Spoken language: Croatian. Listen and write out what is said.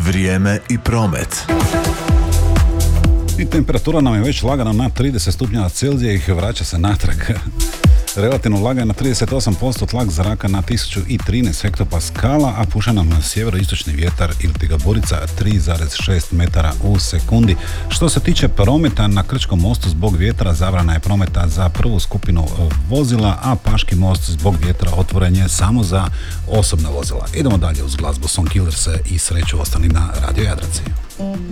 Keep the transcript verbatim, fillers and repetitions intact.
Vrijeme i promet. I temperatura nam je već lagana na trideset stupnjeva Celzija i vraća se natrag. Relativno vlaga je na trideset osam posto, tlak zraka na tisuću trinaest hektopaskala, a puša nam sjeveroistočni vjetar iliti ga burica tri zarez šest metara u sekundi. Što se tiče prometa, na Krčkom mostu zbog vjetra zabrana je prometa za prvu skupinu vozila, a Paški most zbog vjetra otvoren je samo za osobna vozila. Idemo dalje uz glazbu Song Killers i sreću ostali na Radio Jadranci.